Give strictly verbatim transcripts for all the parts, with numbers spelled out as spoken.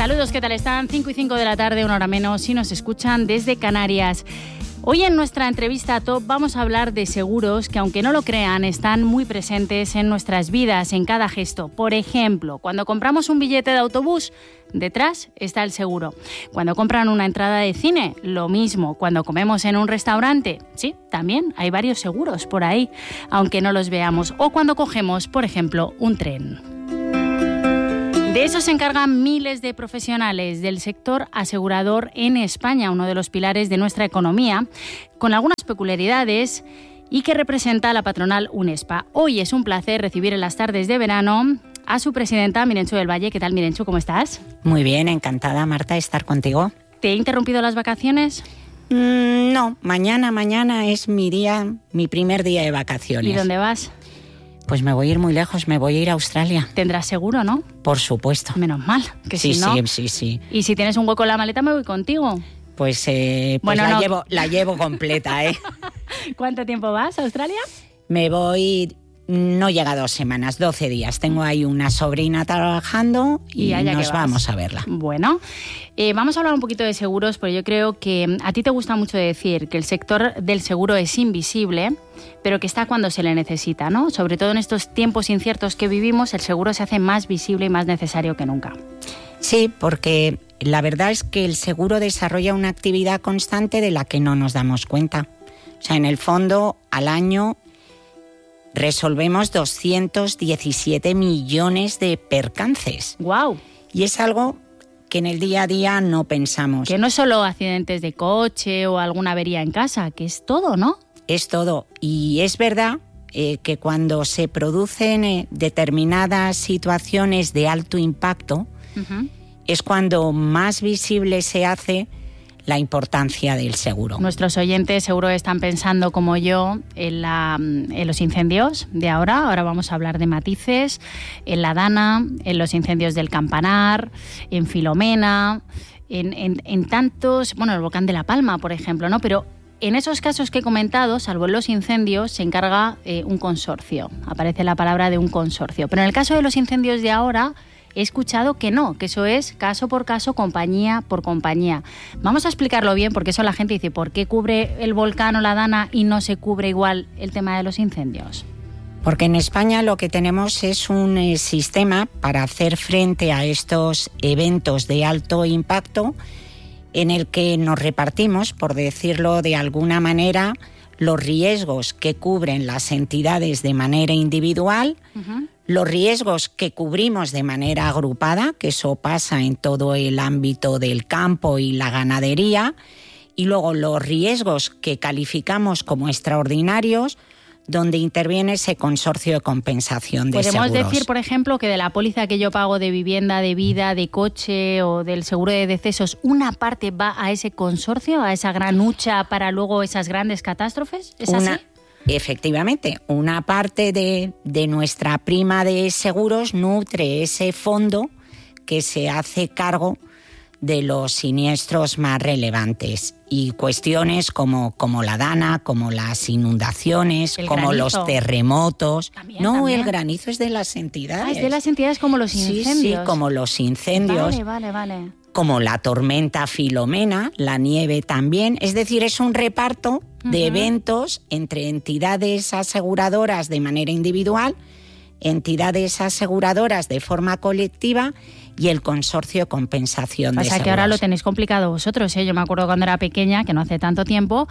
Saludos, ¿qué tal están? cinco y cinco de la tarde, una hora menos, si nos escuchan desde Canarias. Hoy en nuestra entrevista Top vamos a hablar de seguros que, aunque no lo crean, están muy presentes en nuestras vidas, en cada gesto. Por ejemplo, cuando compramos un billete de autobús, detrás está el seguro. Cuando compran una entrada de cine, lo mismo. Cuando comemos en un restaurante, sí, también hay varios seguros por ahí, aunque no los veamos. O cuando cogemos, por ejemplo, un tren. De eso se encargan miles de profesionales del sector asegurador en España, uno de los pilares de nuestra economía, con algunas peculiaridades y que representa a la patronal UNESPA. Hoy es un placer recibir en las tardes de verano a su presidenta, Mirenchu del Valle. ¿Qué tal, Mirenchu? ¿Cómo estás? Muy bien, encantada, Marta, de estar contigo. ¿Te he interrumpido las vacaciones? Mm, no, mañana, mañana es mi día, mi primer día de vacaciones. ¿Y dónde vas? Pues me voy a ir muy lejos, me voy a ir a Australia. Tendrás seguro, ¿no? Por supuesto. Menos mal, que sí, si no... Sí, sí, sí. Y si tienes un hueco en la maleta, me voy contigo. Pues, eh, pues bueno, la, no. llevo, la llevo completa, ¿eh? ¿Cuánto tiempo vas a Australia? Me voy... No llega a dos semanas, doce días. Tengo ahí una sobrina trabajando y, y nos vamos a verla. Bueno, eh, vamos a hablar un poquito de seguros, porque yo creo que a ti te gusta mucho decir que el sector del seguro es invisible, pero que está cuando se le necesita, ¿no? Sobre todo en estos tiempos inciertos que vivimos, el seguro se hace más visible y más necesario que nunca. Sí, porque la verdad es que el seguro desarrolla una actividad constante de la que no nos damos cuenta. O sea, en el fondo, al año resolvemos doscientos diecisiete millones de percances. ¡Guau! Y es algo que en el día a día no pensamos. Que no es solo accidentes de coche o alguna avería en casa, que es todo, ¿no? Es todo. Y es verdad eh, que cuando se producen eh, determinadas situaciones de alto impacto, uh-huh. es cuando más visible se hace la importancia del seguro. Nuestros oyentes seguro están pensando, como yo, en, la, en los incendios de ahora. Ahora vamos a hablar de matices, en la Dana, en los incendios del Campanar, en Filomena, en, en, en tantos... Bueno, el volcán de La Palma, por ejemplo, ¿no? Pero en esos casos que he comentado, salvo en los incendios, se encarga eh, un consorcio. Aparece la palabra de un consorcio. Pero en el caso de los incendios de ahora, he escuchado que no, que eso es caso por caso, compañía por compañía. Vamos a explicarlo bien, porque eso la gente dice, ¿por qué cubre el volcán o la Dana y no se cubre igual el tema de los incendios? Porque en España lo que tenemos es un eh, sistema para hacer frente a estos eventos de alto impacto en el que nos repartimos, por decirlo de alguna manera, los riesgos que cubren las entidades de manera individual, uh-huh. los riesgos que cubrimos de manera agrupada, que eso pasa en todo el ámbito del campo y la ganadería, y luego los riesgos que calificamos como extraordinarios, donde interviene ese consorcio de compensación de seguros. Podemos decir, por ejemplo, que de la póliza que yo pago de vivienda, de vida, de coche o del seguro de decesos, ¿una parte va a ese consorcio, a esa gran hucha para luego esas grandes catástrofes? ¿Es una, así? Efectivamente, una parte de, de nuestra prima de seguros nutre ese fondo que se hace cargo de los siniestros más relevantes y cuestiones como, como la Dana, como las inundaciones, el como granizo. los terremotos. También, no, también. El granizo es de las entidades. Ah, es de las entidades como los incendios. Sí, sí, como los incendios. Vale, vale, vale. Como la tormenta Filomena, la nieve también. Es decir, es un reparto uh-huh. de eventos entre entidades aseguradoras de manera individual, entidades aseguradoras de forma colectiva y el consorcio de compensación de seguros. O sea que ahora lo tenéis complicado vosotros, ¿eh? Yo me acuerdo cuando era pequeña, que no hace tanto tiempo,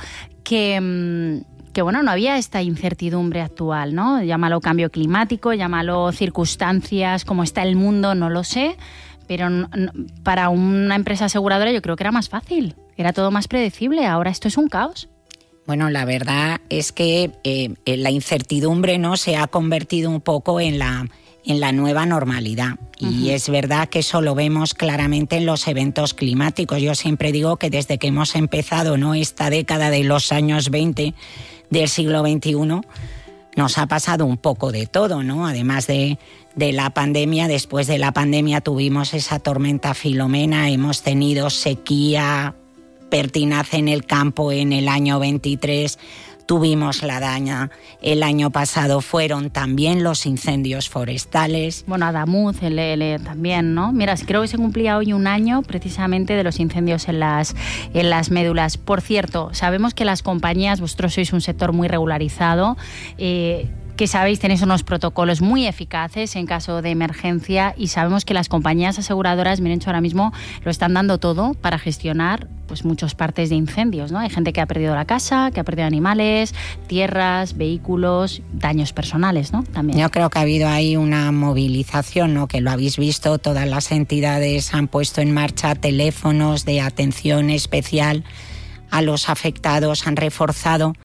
que... que bueno, no había esta incertidumbre actual, ¿no? Llámalo cambio climático, llámalo circunstancias, cómo está el mundo, no lo sé, pero no, no, para una empresa aseguradora yo creo que era más fácil, era todo más predecible, ahora esto es un caos. Bueno, la verdad es que eh, la incertidumbre, ¿no?, se ha convertido un poco en la, en la nueva normalidad. Uh-huh. Y es verdad que eso lo vemos claramente en los eventos climáticos. Yo siempre digo que desde que hemos empezado, ¿no?, esta década de los años veinte del siglo veintiuno, nos ha pasado un poco de todo, ¿no? Además de, de la pandemia, después de la pandemia tuvimos esa tormenta Filomena, hemos tenido sequía pertinaz en el campo en el año veintitrés, tuvimos la daña el año pasado, fueron también los incendios forestales. Bueno, Adamuz el, el, también, ¿no? Mira, creo que se cumplía hoy un año precisamente de los incendios en las, en las médulas. Por cierto, sabemos que las compañías, vosotros sois un sector muy regularizado, eh, que sabéis, tenéis unos protocolos muy eficaces en caso de emergencia y sabemos que las compañías aseguradoras, Mirencho, ahora mismo lo están dando todo para gestionar pues muchas partes de incendios, ¿no? Hay gente que ha perdido la casa, que ha perdido animales, tierras, vehículos, daños personales, ¿no? También. Yo creo que ha habido ahí una movilización, ¿no? Que lo habéis visto, todas las entidades han puesto en marcha teléfonos de atención especial a los afectados, han reforzado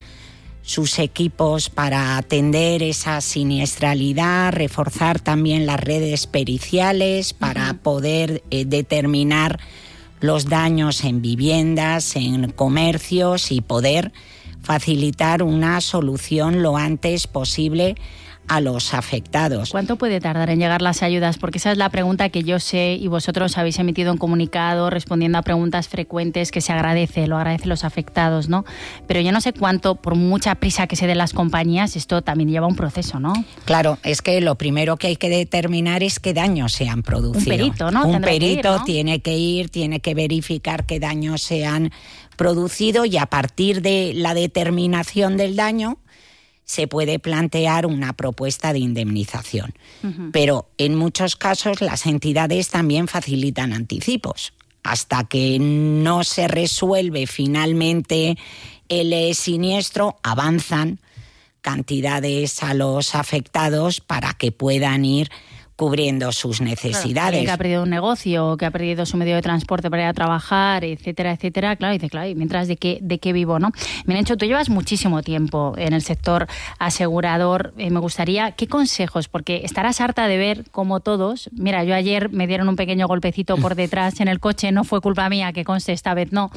sus equipos para atender esa siniestralidad, reforzar también las redes periciales para uh-huh. poder eh, determinar los daños en viviendas, en comercios y poder facilitar una solución lo antes posible a los afectados. ¿Cuánto puede tardar en llegar las ayudas? Porque esa es la pregunta que yo sé y vosotros habéis emitido un comunicado respondiendo a preguntas frecuentes que se agradece, lo agradecen los afectados, ¿no? Pero yo no sé cuánto, por mucha prisa que se dé las compañías, esto también lleva un proceso, ¿no? Claro, es que lo primero que hay que determinar es qué daños se han producido. Un perito, ¿no? Un Tendrá perito que ir, ¿no? tiene que ir, tiene que verificar qué daños se han producido y a partir de la determinación del daño se puede plantear una propuesta de indemnización. Uh-huh. Pero en muchos casos las entidades también facilitan anticipos. Hasta que no se resuelve finalmente el siniestro, avanzan cantidades a los afectados para que puedan ir cubriendo sus necesidades. Claro, que ha perdido un negocio, que ha perdido su medio de transporte para ir a trabajar, etcétera, etcétera. Claro, dice, claro, y mientras de qué, de qué vivo, ¿no? Mirencho, tú llevas muchísimo tiempo en el sector asegurador. Eh, me gustaría, ¿qué consejos? Porque estarás harta de ver cómo todos... Mira, yo ayer me dieron un pequeño golpecito por detrás en el coche, no fue culpa mía, que conste, esta vez no.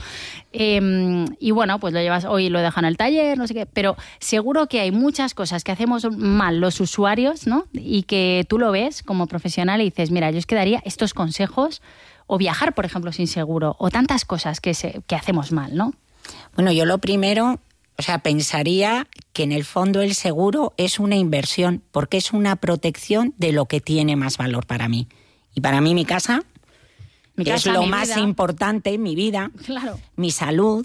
Eh, y bueno, pues lo llevas, hoy lo dejan en el taller, no sé qué, pero seguro que hay muchas cosas que hacemos mal los usuarios, ¿no? Y que tú lo ves como profesional y dices, mira, yo os quedaría estos consejos, o viajar, por ejemplo, sin seguro, o tantas cosas que, se, que hacemos mal, ¿no? Bueno, yo lo primero, o sea, pensaría que en el fondo el seguro es una inversión, porque es una protección de lo que tiene más valor para mí. Y para mí mi casa, mi casa es lo más vida. importante, mi vida, claro. mi salud,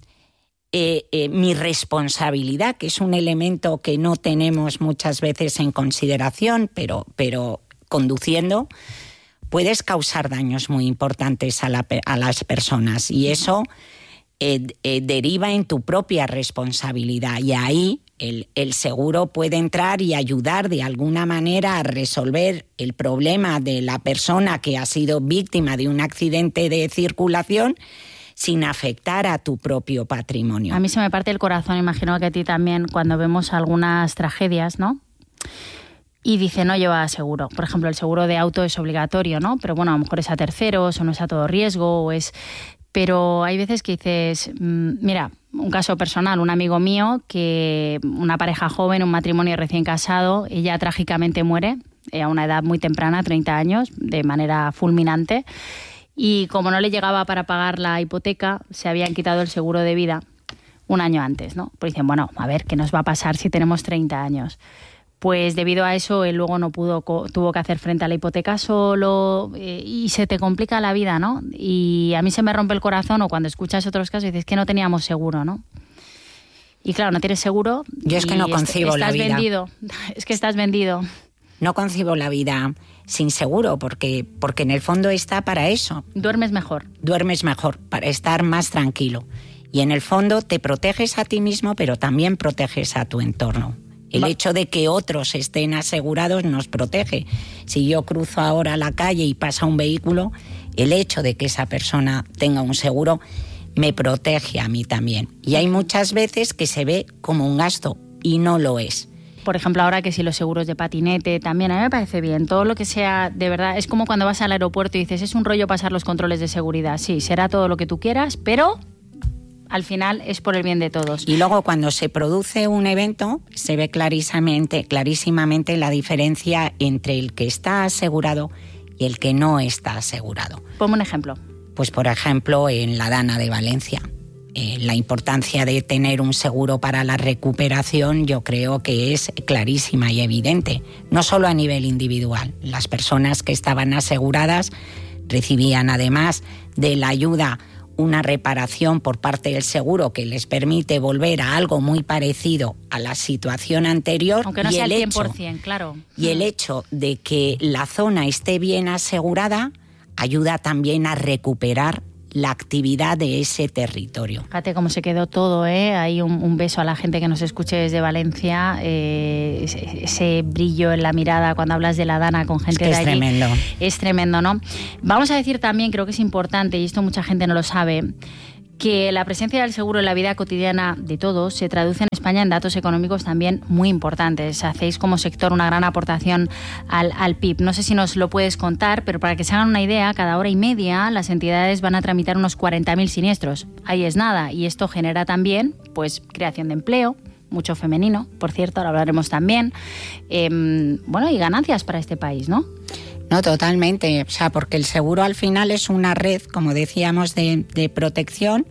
Eh, eh, mi responsabilidad, que es un elemento que no tenemos muchas veces en consideración, pero, pero conduciendo puedes causar daños muy importantes a, la, a las personas y eso eh, eh, deriva en tu propia responsabilidad y ahí el, el seguro puede entrar y ayudar de alguna manera a resolver el problema de la persona que ha sido víctima de un accidente de circulación sin afectar a tu propio patrimonio. A mí se me parte el corazón, imagino que a ti también, cuando vemos algunas tragedias, ¿no? Y dice, no lleva seguro. Por ejemplo, el seguro de auto es obligatorio, ¿no? Pero bueno, a lo mejor es a terceros o no es a todo riesgo, o es... Pero hay veces que dices, mira, un caso personal, un amigo mío, que una pareja joven, un matrimonio recién casado, ella trágicamente muere a una edad muy temprana, treinta años, de manera fulminante. Y como no le llegaba para pagar la hipoteca, se habían quitado el seguro de vida un año antes, ¿no? Pues dicen, bueno, a ver, ¿qué nos va a pasar si tenemos treinta años? Pues debido a eso, él luego no pudo, tuvo que hacer frente a la hipoteca solo eh, y se te complica la vida, ¿no? Y a mí se me rompe el corazón, o cuando escuchas otros casos dices que no teníamos seguro, ¿no? Y claro, no tienes seguro. Yo es que no concibo est- la vida. Estás vendido. Es que estás vendido. No concibo la vida sin seguro, porque, porque en el fondo está para eso. Duermes mejor. Duermes mejor, para estar más tranquilo. Y en el fondo te proteges a ti mismo, pero también proteges a tu entorno. El Va. hecho de que otros estén asegurados nos protege. Si yo cruzo ahora la calle y pasa un vehículo, el hecho de que esa persona tenga un seguro me protege a mí también. Y hay muchas veces que se ve como un gasto y no lo es. Por ejemplo, ahora que si los seguros de patinete, también a mí me parece bien. Todo lo que sea, de verdad, es como cuando vas al aeropuerto y dices, es un rollo pasar los controles de seguridad. Sí, será todo lo que tú quieras, pero al final es por el bien de todos. Y luego cuando se produce un evento, se ve clarísimamente, clarísimamente la diferencia entre el que está asegurado y el que no está asegurado. Ponme un ejemplo. Pues por ejemplo, en la Dana de Valencia. eh, la importancia de tener un seguro para la recuperación yo creo que es clarísima y evidente, no solo a nivel individual. Las personas que estaban aseguradas recibían además de la ayuda una reparación por parte del seguro que les permite volver a algo muy parecido a la situación anterior. Aunque no y sea el el hecho, cien por ciento, claro. Y el hecho de que la zona esté bien asegurada ayuda también a recuperar la actividad de ese territorio. Fíjate cómo se quedó todo, ¿eh? Hay un, un beso a la gente que nos escuche desde Valencia, eh, ese, ese brillo en la mirada cuando hablas de la Dana con gente es que de es allí. Tremendo. Es tremendo, ¿no? Vamos a decir también, creo que es importante, y esto mucha gente no lo sabe, que la presencia del seguro en la vida cotidiana de todos se traduce en España en datos económicos también muy importantes. Hacéis como sector una gran aportación al, al P I B. No sé si nos lo puedes contar, pero para que se hagan una idea, cada hora y media las entidades van a tramitar unos cuarenta mil siniestros. Ahí es nada. Y esto genera también pues, creación de empleo, mucho femenino, por cierto, ahora hablaremos también. Eh, bueno, y ganancias para este país, ¿no? No, totalmente. O sea, porque el seguro al final es una red, como decíamos, de, de protección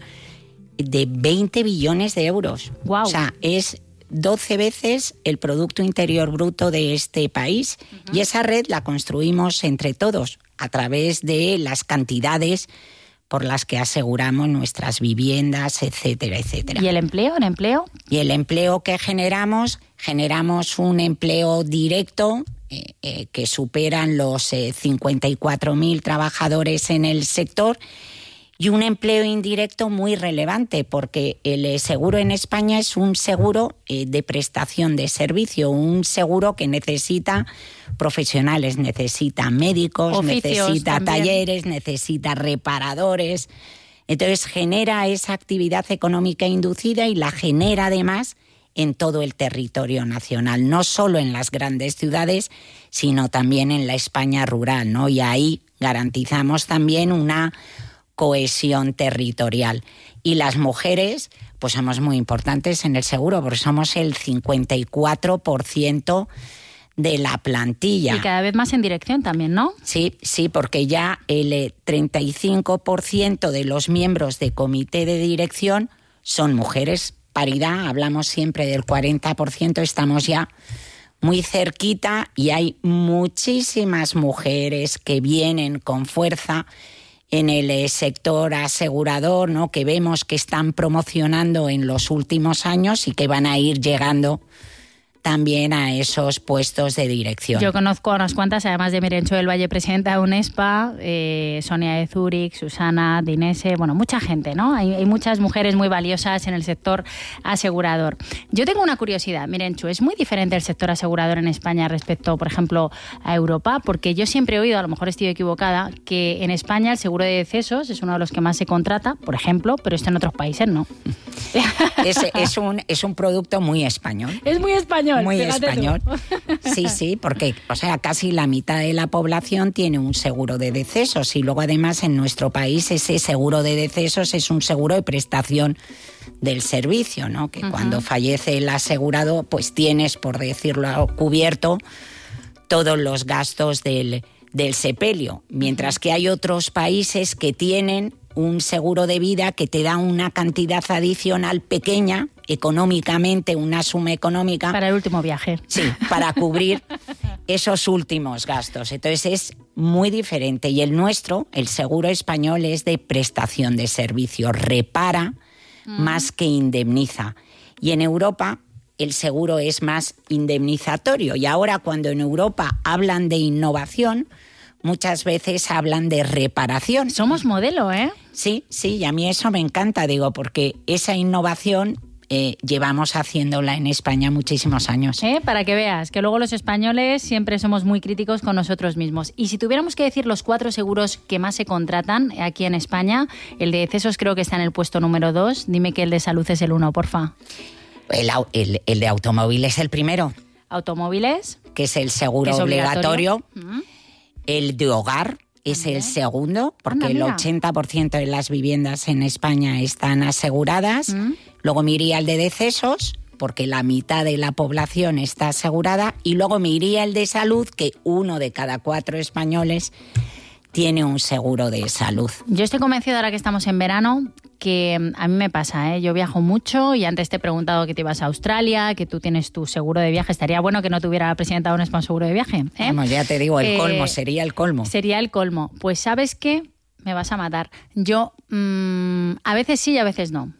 de veinte billones de euros. Wow. O sea, es doce veces el Producto Interior Bruto de este país. Uh-huh. Y esa red la construimos entre todos a través de las cantidades por las que aseguramos nuestras viviendas, etcétera, etcétera. ¿Y el empleo? ¿El empleo? Y el empleo que generamos, generamos un empleo directo eh, eh, que superan los eh, cincuenta y cuatro mil trabajadores en el sector y un empleo indirecto muy relevante porque el eh, seguro en España es un seguro eh, de prestación de servicio, un seguro que necesita profesionales, necesita médicos, oficios necesita también. talleres, necesita reparadores. Entonces genera esa actividad económica inducida y la genera además en todo el territorio nacional, no solo en las grandes ciudades, sino también en la España rural, ¿no? Y ahí garantizamos también una cohesión territorial. Y las mujeres, pues somos muy importantes en el seguro, porque somos el cincuenta y cuatro por ciento de la plantilla. Y cada vez más en dirección también, ¿no? Sí, sí, porque ya el treinta y cinco por ciento de los miembros de comité de dirección son mujeres. Paridad, hablamos siempre del cuarenta por ciento, estamos ya muy cerquita y hay muchísimas mujeres que vienen con fuerza en el sector asegurador, ¿no? Que vemos que están promocionando en los últimos años y que van a ir llegando también a esos puestos de dirección. Yo conozco a unas cuantas, además de Mirencho del Valle, presidenta de UNESPA, eh, Sonia de Zúrich, Susana de Inese, bueno, mucha gente, ¿no? Hay, hay muchas mujeres muy valiosas en el sector asegurador. Yo tengo una curiosidad, Mirencho, ¿es muy diferente el sector asegurador en España respecto, por ejemplo, a Europa? Porque yo siempre he oído, a lo mejor estoy equivocada, que en España el seguro de decesos es uno de los que más se contrata, por ejemplo, pero esto en otros países no. Es, es, un, es un producto muy español. Es muy español. Muy Fíjate español. Tú. Sí, sí, porque o sea, casi la mitad de la población tiene un seguro de decesos y luego además en nuestro país ese seguro de decesos es un seguro de prestación del servicio, ¿no? Que uh-huh. cuando fallece el asegurado, pues tienes, por decirlo, cubierto todos los gastos del, del sepelio, mientras que hay otros países que tienen un seguro de vida que te da una cantidad adicional pequeña, económicamente, una suma económica. Para el último viaje. Sí, para cubrir esos últimos gastos. Entonces es muy diferente. Y el nuestro, el seguro español, es de prestación de servicio. Repara mm. más que indemniza. Y en Europa el seguro es más indemnizatorio. Y ahora cuando en Europa hablan de innovación, muchas veces hablan de reparación. Somos modelo, ¿eh? Sí, sí, y a mí eso me encanta, digo, porque esa innovación eh, llevamos haciéndola en España muchísimos años. ¿Eh? Para que veas, que luego los españoles siempre somos muy críticos con nosotros mismos. Y si tuviéramos que decir los cuatro seguros que más se contratan aquí en España, el de decesos creo que está en el puesto número dos. Dime que el de salud es el uno, porfa. El, el, el de automóvil es el primero. ¿Automóviles? Que es el seguro es obligatorio. obligatorio. El de hogar es el segundo, porque Anda, el ochenta por ciento de las viviendas en España están aseguradas. Mm. Luego me iría el de decesos, porque la mitad de la población está asegurada. Y luego me iría el de salud, que uno de cada cuatro españoles tiene un seguro de salud. Yo estoy convencida, ahora que estamos en verano, que a mí me pasa, ¿eh? Yo viajo mucho y antes te he preguntado que te ibas a Australia, que tú tienes tu seguro de viaje. Estaría bueno que no tuviera la presidenta un un seguro de viaje, ¿eh? Vamos, ya te digo, el eh, colmo, sería el colmo. Sería el colmo. Pues ¿sabes qué? Me vas a matar. Yo mmm, a veces sí y a veces no.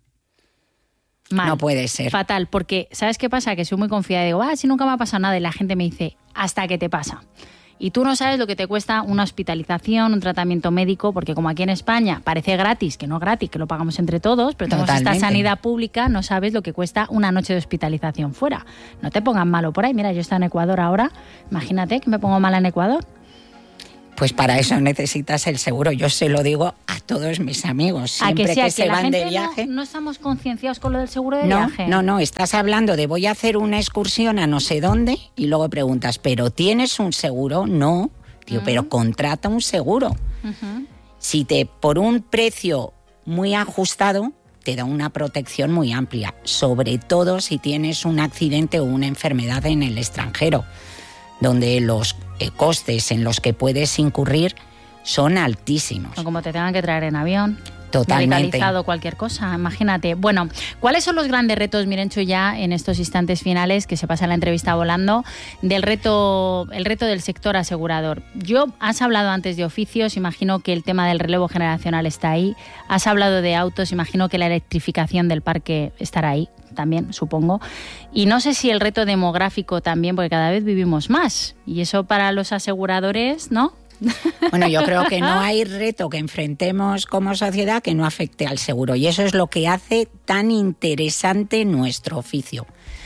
Mal. No puede ser. Fatal, porque ¿sabes qué pasa? Que soy muy confiada y digo, ah, si nunca me ha pasado nada, y la gente me dice, hasta que te pasa. Y tú no sabes lo que te cuesta una hospitalización, un tratamiento médico, porque como aquí en España parece gratis, que no es gratis, que lo pagamos entre todos, pero tenemos Totalmente. esta sanidad pública, no sabes lo que cuesta una noche de hospitalización fuera. No te pongan malo por ahí. Mira, yo estoy en Ecuador ahora, imagínate que me pongo mala en Ecuador. Pues para eso necesitas el seguro. Yo se lo digo a todos mis amigos. Siempre ¿A que, sea, que, que se la van gente de viaje. No, no estamos concienciados con lo del seguro de no, viaje. No, no, estás hablando de voy a hacer una excursión a no sé dónde y luego preguntas, ¿pero tienes un seguro? No, tío, uh-huh. pero contrata un seguro. Uh-huh. Si te, por un precio muy ajustado, te da una protección muy amplia, sobre todo si tienes un accidente o una enfermedad en el extranjero, donde los eh, costes en los que puedes incurrir son altísimos. O como te tengan que traer en avión. Totalmente. Medicalizado, cualquier cosa, imagínate. Bueno, ¿cuáles son los grandes retos, Mirenchu, ya en estos instantes finales, que se pasa la entrevista volando, del reto, el reto del sector asegurador? Yo, has hablado antes de oficios, imagino que el tema del relevo generacional está ahí. Has hablado de autos, imagino que la electrificación del parque estará ahí también, supongo. Y no sé si el reto demográfico también, porque cada vez vivimos más. Y eso para los aseguradores, ¿no? Bueno, yo creo que no hay reto que enfrentemos como sociedad que no afecte al seguro, y eso es lo que hace tan interesante nuestro oficio.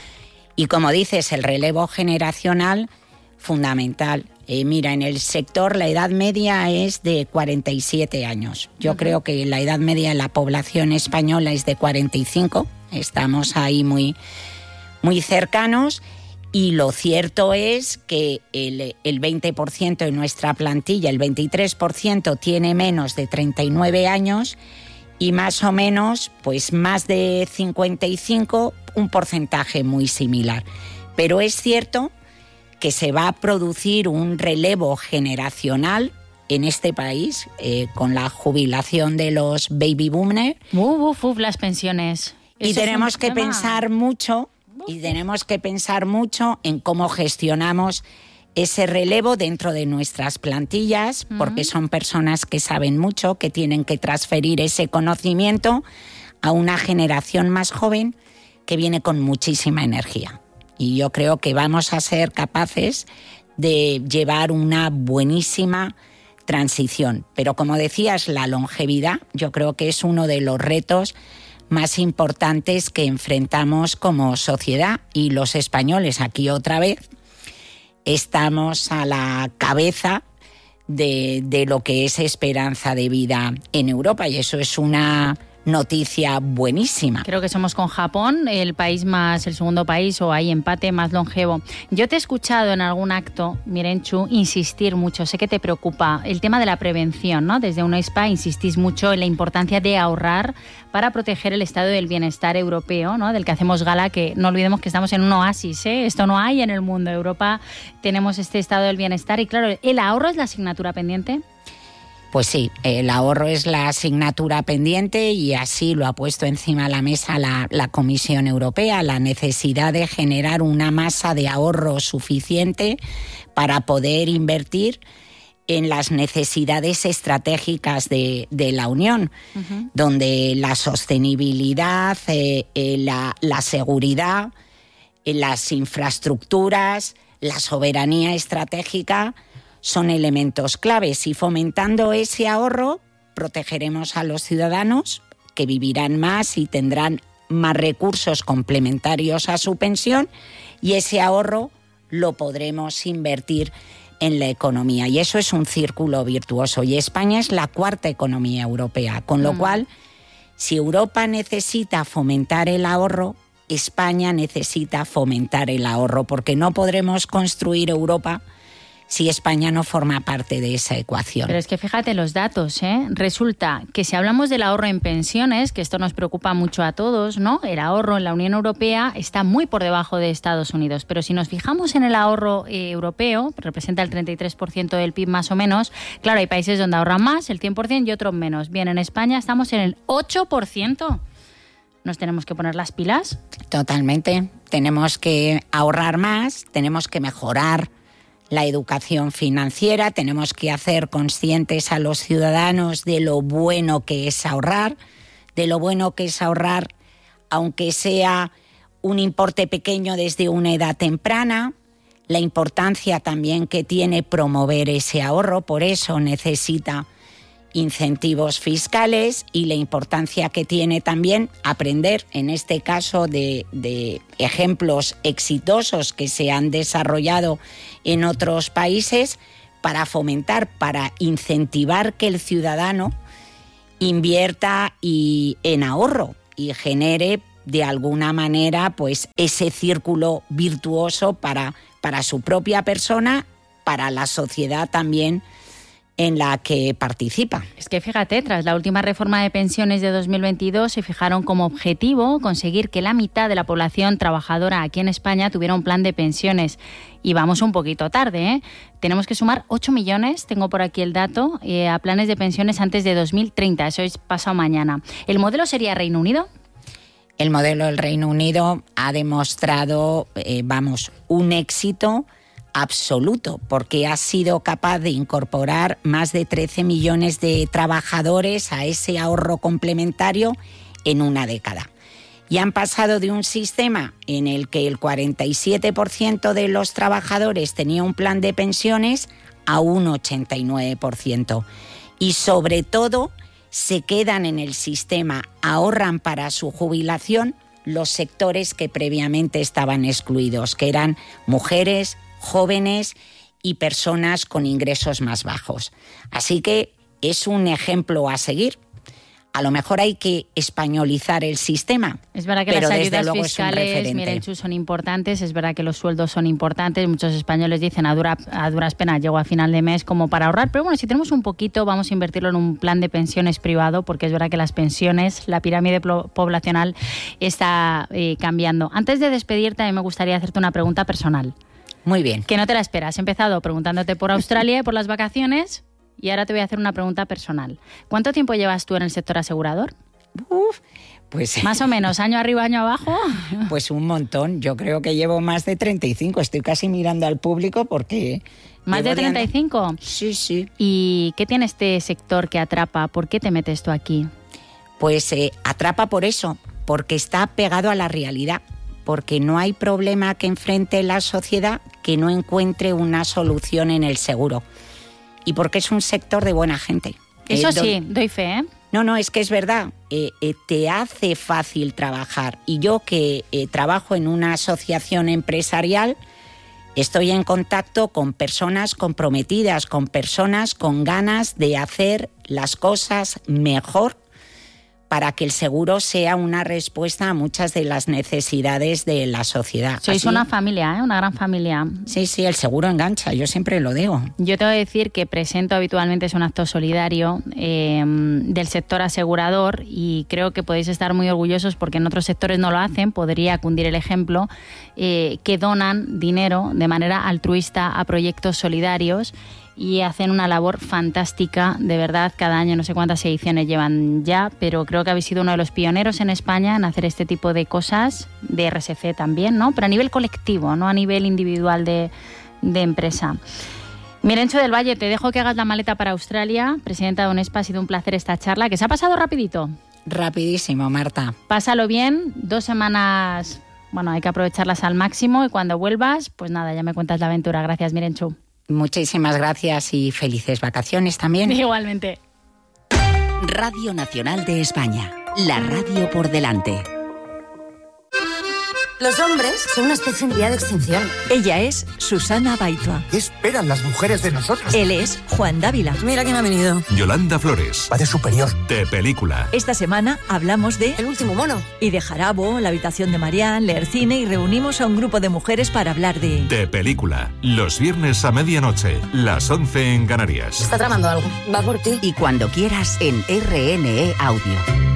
Y como dices, el relevo generacional, fundamental. Eh, mira, en el sector la edad media es de cuarenta y siete años. Yo uh-huh. creo que la edad media en la población española es de cuarenta y cinco. Estamos ahí muy, muy cercanos. Y lo cierto es que el, el veinte por ciento de nuestra plantilla, el veintitrés por ciento tiene menos de treinta y nueve años y más o menos, pues más de cincuenta y cinco, un porcentaje muy similar. Pero es cierto que se va a producir un relevo generacional en este país eh, con la jubilación de los baby boomers. Uf, uf, uf, las pensiones. Y tenemos que tema? pensar mucho... Y tenemos que pensar mucho en cómo gestionamos ese relevo dentro de nuestras plantillas, uh-huh. porque son personas que saben mucho, que tienen que transferir ese conocimiento a una generación más joven que viene con muchísima energía. Y yo creo que vamos a ser capaces de llevar una buenísima transición. Pero como decías, la longevidad, yo creo que es uno de los retos más importantes que enfrentamos como sociedad, y los españoles aquí otra vez estamos a la cabeza de, de lo que es esperanza de vida en Europa, y eso es una noticia buenísima. Creo que somos con Japón el país más, el segundo país, o hay empate, más longevo. Yo te he escuchado en algún acto, Mirenchu, insistir mucho, sé que te preocupa el tema de la prevención, ¿no? Desde UNESPA insistís mucho en la importancia de ahorrar para proteger el estado del bienestar europeo, ¿no? Del que hacemos gala, que no olvidemos que estamos en un oasis, ¿eh? Esto no hay en el mundo. Europa tenemos este estado del bienestar y claro, ¿el ahorro es la asignatura pendiente? Pues sí, el ahorro es la asignatura pendiente y así lo ha puesto encima de la mesa la, la Comisión Europea, la necesidad de generar una masa de ahorro suficiente para poder invertir en las necesidades estratégicas de, de la Unión, uh-huh. donde la sostenibilidad, eh, eh, la, la seguridad, eh, las infraestructuras, la soberanía estratégica son elementos claves, y fomentando ese ahorro protegeremos a los ciudadanos, que vivirán más y tendrán más recursos complementarios a su pensión, y ese ahorro lo podremos invertir en la economía, y eso es un círculo virtuoso, y España es la cuarta economía europea, con lo mm. cual, si Europa necesita fomentar el ahorro, España necesita fomentar el ahorro, porque no podremos construir Europa si España no forma parte de esa ecuación. Pero es que fíjate los datos, ¿eh? Resulta que si hablamos del ahorro en pensiones, que esto nos preocupa mucho a todos, ¿no? El ahorro en la Unión Europea está muy por debajo de Estados Unidos, pero si nos fijamos en el ahorro eh, europeo, representa el treinta y tres por ciento del P I B más o menos, claro, hay países donde ahorran más, el cien por ciento, y otros menos. Bien, en España estamos en el ocho por ciento. ¿Nos tenemos que poner las pilas? Totalmente. Tenemos que ahorrar más, tenemos que mejorar la educación financiera, tenemos que hacer conscientes a los ciudadanos de lo bueno que es ahorrar, de lo bueno que es ahorrar, aunque sea un importe pequeño desde una edad temprana, la importancia también que tiene promover ese ahorro, por eso necesita incentivos fiscales, y la importancia que tiene también aprender, en este caso, de, de ejemplos exitosos que se han desarrollado en otros países para fomentar, para incentivar que el ciudadano invierta y, en ahorro y genere de alguna manera pues ese círculo virtuoso para, para su propia persona, para la sociedad también en la que participa. Es que fíjate, tras la última reforma de pensiones de dos mil veintidós se fijaron como objetivo conseguir que la mitad de la población trabajadora aquí en España tuviera un plan de pensiones. Y vamos un poquito tarde, ¿eh? Tenemos que sumar ocho millones, tengo por aquí el dato, eh, a planes de pensiones antes de dos mil treinta, eso es pasado mañana. ¿El modelo sería Reino Unido? El modelo del Reino Unido ha demostrado, eh, vamos, un éxito absoluto, porque ha sido capaz de incorporar más de trece millones de trabajadores a ese ahorro complementario en una década. Y han pasado de un sistema en el que el cuarenta y siete por ciento de los trabajadores tenía un plan de pensiones a un ochenta y nueve por ciento. Y sobre todo se quedan en el sistema, ahorran para su jubilación los sectores que previamente estaban excluidos, que eran mujeres, jóvenes y personas con ingresos más bajos. Así que es un ejemplo a seguir. A lo mejor hay que españolizar el sistema. Es verdad que pero las ayudas desde fiscales, Mirenchu, son importantes. Es verdad que los sueldos son importantes. Muchos españoles dicen a, dura, a duras penas llego a final de mes como para ahorrar. Pero bueno, si tenemos un poquito, vamos a invertirlo en un plan de pensiones privado, porque es verdad que las pensiones, la pirámide poblacional está eh, cambiando. Antes de despedirte, a mí me gustaría hacerte una pregunta personal. Muy bien. Que no te la esperas. He empezado preguntándote por Australia y por las vacaciones, y ahora te voy a hacer una pregunta personal. ¿Cuánto tiempo llevas tú en el sector asegurador? Uf, pues... Más o menos, año arriba, año abajo. Pues un montón. Yo creo que llevo más de treinta y cinco. Estoy casi mirando al público porque... ¿Más de treinta y cinco? De... Sí, sí. ¿Y qué tiene este sector que atrapa? ¿Por qué te metes tú aquí? Pues eh, atrapa por eso, porque está pegado a la realidad. Porque no hay problema que enfrente la sociedad que no encuentre una solución en el seguro. Y porque es un sector de buena gente. Eso eh, sí, doy fe, ¿eh? No, no, es que es verdad. Eh, eh, te hace fácil trabajar. Y yo que eh, trabajo en una asociación empresarial, estoy en contacto con personas comprometidas, con personas con ganas de hacer las cosas mejor, para que el seguro sea una respuesta a muchas de las necesidades de la sociedad. Sois Así, una familia, ¿eh? Una gran familia. Sí, sí, el seguro engancha, yo siempre lo digo. Yo te voy a decir que presento habitualmente es un acto solidario eh, del sector asegurador, y creo que podéis estar muy orgullosos porque en otros sectores no lo hacen. Podría cundir el ejemplo, eh, que donan dinero de manera altruista a proyectos solidarios y hacen una labor fantástica, de verdad. Cada año no sé cuántas ediciones llevan ya, pero creo que habéis sido uno de los pioneros en España en hacer este tipo de cosas, de R S C también, ¿no? Pero a nivel colectivo, no a nivel individual de, de empresa. Mirenchu del Valle, te dejo que hagas la maleta para Australia. Presidenta de UNESPA, ha sido un placer esta charla, que se ha pasado rapidito. Rapidísimo, Marta. Pásalo bien, dos semanas, bueno, hay que aprovecharlas al máximo, y cuando vuelvas, pues nada, ya me cuentas la aventura. Gracias, Mirenchu. Muchísimas gracias y felices vacaciones también. Igualmente. Radio Nacional de España, la radio por delante. Los hombres son una especie en vía de extinción. Ella es Susana Baitua. ¿Qué esperan las mujeres de nosotros? Él es Juan Dávila. Mira quién ha venido. Yolanda Flores. Padre superior. De película. Esta semana hablamos de El último mono. Y de Jarabo, La habitación de Marián, leer cine y reunimos a un grupo de mujeres para hablar de... De película. Los viernes a medianoche, las once en Canarias. Está tramando algo. Va por ti. Y cuando quieras en R N E Audio.